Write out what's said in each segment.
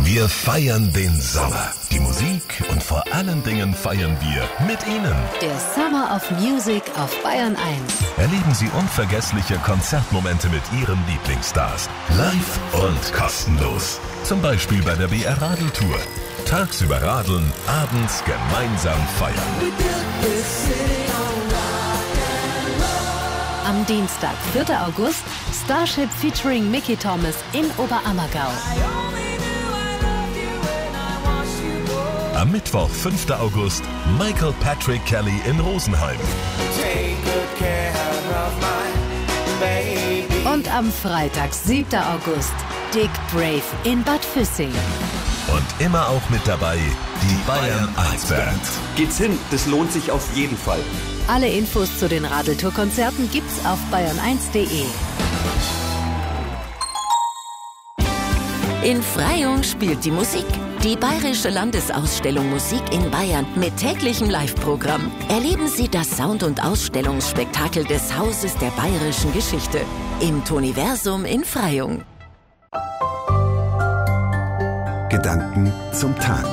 Wir feiern den Sommer, die Musik und vor allen Dingen feiern wir mit Ihnen. Der Summer of Music auf Bayern 1. Erleben Sie unvergessliche Konzertmomente mit Ihren Lieblingsstars. Live und kostenlos. Zum Beispiel bei der BR Radeltour. Tagsüber radeln, abends gemeinsam feiern. Am Dienstag, 4. August, Starship featuring Mickey Thomas in Oberammergau. Am Mittwoch, 5. August, Michael Patrick Kelly in Rosenheim. Und am Freitag, 7. August, Dick Brave in Bad Füssing. Und immer auch mit dabei die Bayern 1 Band. Geht's hin, das lohnt sich auf jeden Fall. Alle Infos zu den Radeltour-Konzerten gibt's auf bayern1.de. In Freyung spielt die Musik. Die Bayerische Landesausstellung Musik in Bayern mit täglichem Live-Programm. Erleben Sie das Sound- und Ausstellungsspektakel des Hauses der bayerischen Geschichte im Toniversum in Freyung. Gedanken zum Tag.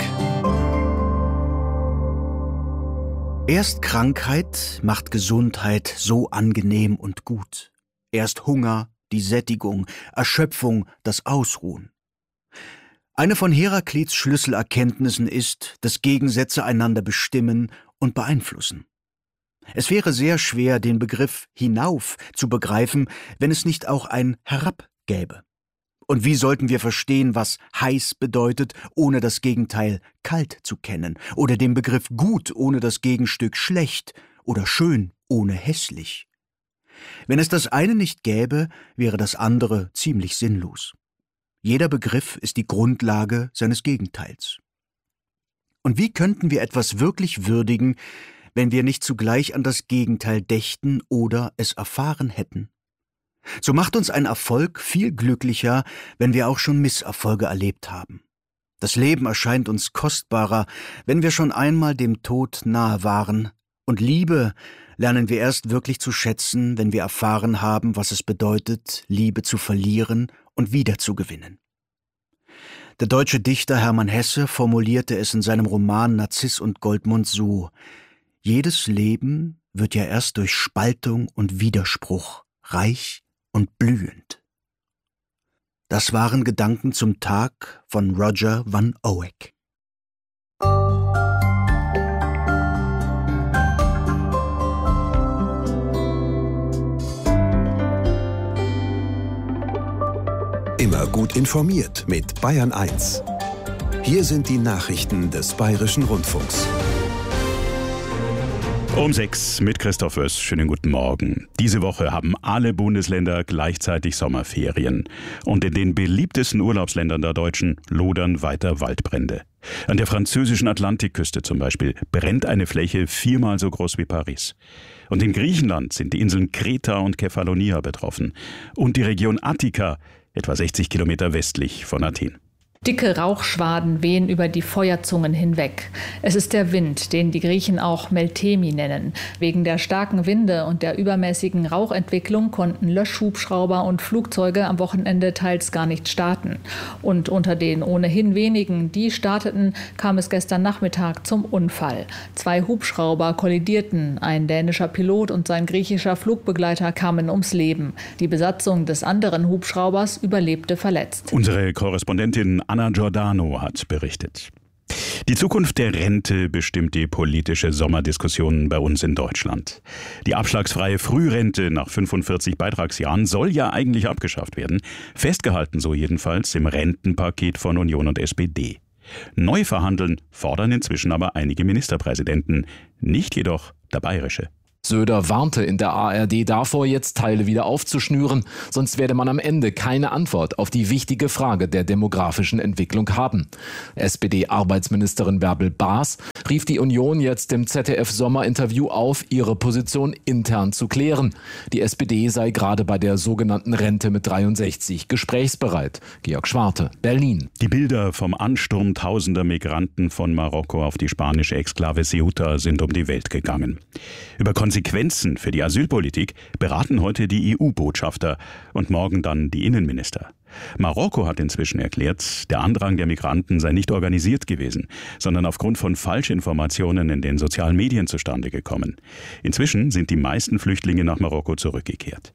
Erst Krankheit macht Gesundheit so angenehm und gut. Erst Hunger, die Sättigung, Erschöpfung, das Ausruhen. Eine von Heraklits Schlüsselerkenntnissen ist, dass Gegensätze einander bestimmen und beeinflussen. Es wäre sehr schwer, den Begriff hinauf zu begreifen, wenn es nicht auch ein Herab gäbe. Und wie sollten wir verstehen, was heiß bedeutet, ohne das Gegenteil kalt zu kennen, oder den Begriff gut ohne das Gegenstück schlecht oder schön ohne hässlich? Wenn es das eine nicht gäbe, wäre das andere ziemlich sinnlos. Jeder Begriff ist die Grundlage seines Gegenteils. Und wie könnten wir etwas wirklich würdigen, wenn wir nicht zugleich an das Gegenteil dächten oder es erfahren hätten? So macht uns ein Erfolg viel glücklicher, wenn wir auch schon Misserfolge erlebt haben. Das Leben erscheint uns kostbarer, wenn wir schon einmal dem Tod nahe waren. Und Liebe lernen wir erst wirklich zu schätzen, wenn wir erfahren haben, was es bedeutet, Liebe zu verlieren und wiederzugewinnen. Der deutsche Dichter Hermann Hesse formulierte es in seinem Roman Narziss und Goldmund so: Jedes Leben wird ja erst durch Spaltung und Widerspruch reich und blühend. Das waren Gedanken zum Tag von Roger van Oeck. Immer gut informiert mit Bayern 1. Hier sind die Nachrichten des Bayerischen Rundfunks. Um 6 mit Christoph Wöss. Schönen guten Morgen. Diese Woche haben alle Bundesländer gleichzeitig Sommerferien. Und in den beliebtesten Urlaubsländern der Deutschen lodern weiter Waldbrände. An der französischen Atlantikküste zum Beispiel brennt eine Fläche 4-mal so groß wie Paris. Und in Griechenland sind die Inseln Kreta und Kefalonia betroffen. Und die Region Attika, etwa 60 Kilometer westlich von Athen. Dicke Rauchschwaden wehen über die Feuerzungen hinweg. Es ist der Wind, den die Griechen auch Meltemi nennen. Wegen der starken Winde und der übermäßigen Rauchentwicklung konnten Löschhubschrauber und Flugzeuge am Wochenende teils gar nicht starten. Und unter den ohnehin wenigen, die starteten, kam es gestern Nachmittag zum Unfall. 2 Hubschrauber kollidierten. Ein dänischer Pilot und sein griechischer Flugbegleiter kamen ums Leben. Die Besatzung des anderen Hubschraubers überlebte verletzt. Unsere Korrespondentin Anna Giordano hat berichtet. Die Zukunft der Rente bestimmt die politische Sommerdiskussion bei uns in Deutschland. Die abschlagsfreie Frührente nach 45 Beitragsjahren soll ja eigentlich abgeschafft werden. Festgehalten so jedenfalls im Rentenpaket von Union und SPD. Neu verhandeln fordern inzwischen aber einige Ministerpräsidenten, nicht jedoch der bayerische. Söder warnte in der ARD davor, jetzt Teile wieder aufzuschnüren, sonst werde man am Ende keine Antwort auf die wichtige Frage der demografischen Entwicklung haben. SPD-Arbeitsministerin Bärbel Baas rief die Union jetzt im ZDF-Sommerinterview auf, ihre Position intern zu klären. Die SPD sei gerade bei der sogenannten Rente mit 63 gesprächsbereit. Georg Schwarte, Berlin. Die Bilder vom Ansturm tausender Migranten von Marokko auf die spanische Exklave Ceuta sind um die Welt gegangen. Über Konsequenzen für die Asylpolitik beraten heute die EU-Botschafter und morgen dann die Innenminister. Marokko hat inzwischen erklärt, der Andrang der Migranten sei nicht organisiert gewesen, sondern aufgrund von Falschinformationen in den sozialen Medien zustande gekommen. Inzwischen sind die meisten Flüchtlinge nach Marokko zurückgekehrt.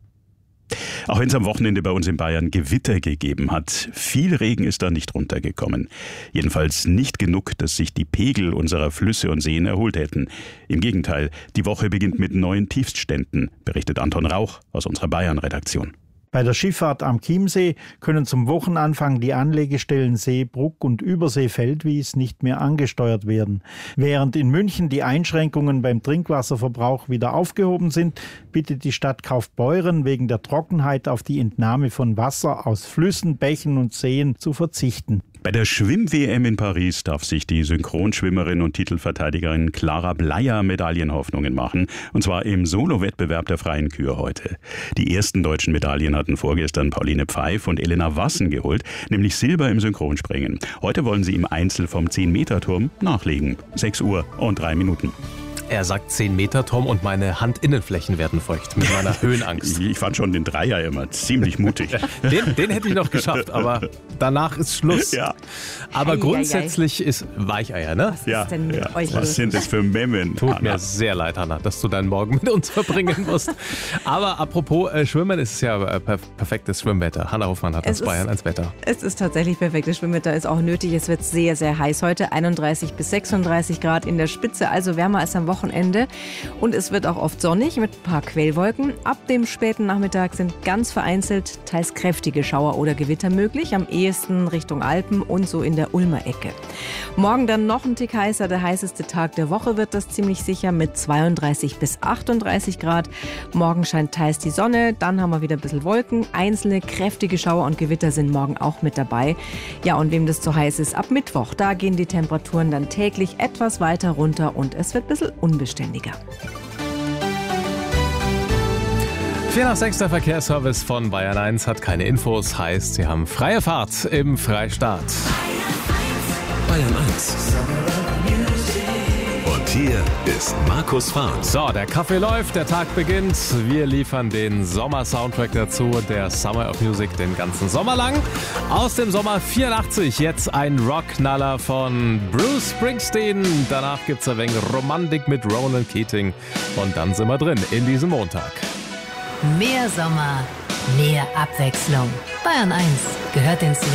Auch wenn es am Wochenende bei uns in Bayern Gewitter gegeben hat, viel Regen ist da nicht runtergekommen. Jedenfalls nicht genug, dass sich die Pegel unserer Flüsse und Seen erholt hätten. Im Gegenteil, die Woche beginnt mit neuen Tiefstständen, berichtet Anton Rauch aus unserer Bayern-Redaktion. Bei der Schifffahrt am Chiemsee können zum Wochenanfang die Anlegestellen Seebruck und Übersee-Feldwies nicht mehr angesteuert werden. Während in München die Einschränkungen beim Trinkwasserverbrauch wieder aufgehoben sind, bittet die Stadt Kaufbeuren wegen der Trockenheit auf die Entnahme von Wasser aus Flüssen, Bächen und Seen zu verzichten. Bei der Schwimm-WM in Paris darf sich die Synchronschwimmerin und Titelverteidigerin Clara Bleier Medaillenhoffnungen machen, und zwar im Solo-Wettbewerb der freien Kür heute. Die ersten deutschen Medaillen hatten vorgestern Pauline Pfeif und Elena Wassen geholt, nämlich Silber im Synchronspringen. Heute wollen sie im Einzel vom 10-Meter-Turm nachlegen. 6 Uhr und 3 Minuten. Er sagt 10-Meter-Turm und meine Handinnenflächen werden feucht mit meiner Höhenangst. Ich fand schon den Dreier immer ziemlich mutig. Den hätte ich noch geschafft, aber danach ist Schluss. Ja. Aber grundsätzlich ist Weicheier, ne? Was ist denn mit euch los? Was sind das für Memmen? Tut mir sehr leid, Hanna, dass du deinen Morgen mit uns verbringen musst. Aber apropos Schwimmen, ist es ja perfektes Schwimmwetter. Hanna Hofmann hat aus Bayern ans Wetter. Es ist tatsächlich perfektes Schwimmwetter, ist auch nötig. Es wird sehr, sehr heiß heute, 31 bis 36 Grad in der Spitze, also wärmer als am Wochenende. Und es wird auch oft sonnig mit ein paar Quellwolken. Ab dem späten Nachmittag sind ganz vereinzelt teils kräftige Schauer oder Gewitter möglich, am ehesten Richtung Alpen und so in der Ulmer Ecke. Morgen dann noch ein Tick heißer, der heißeste Tag der Woche wird das ziemlich sicher mit 32 bis 38 Grad. Morgen scheint teils die Sonne, dann haben wir wieder ein bisschen Wolken. Einzelne kräftige Schauer und Gewitter sind morgen auch mit dabei. Ja, und wem das zu heiß ist, ab Mittwoch, da gehen die Temperaturen dann täglich etwas weiter runter und es wird ein bisschen unbeständiger. 4:06, der Verkehrsservice von Bayern 1 hat keine Infos, heißt, sie haben freie Fahrt im Freistaat. Bayern 1. Und hier ist Markus Fahn. So, der Kaffee läuft, der Tag beginnt. Wir liefern den Sommer-Soundtrack dazu, der Summer of Music den ganzen Sommer lang. Aus dem Sommer 84 jetzt ein Rockknaller von Bruce Springsteen. Danach gibt's ein wenig Romantik mit Ronan Keating. Und dann sind wir drin in diesem Montag. Mehr Sommer, mehr Abwechslung. Bayern 1 gehört ins Leben.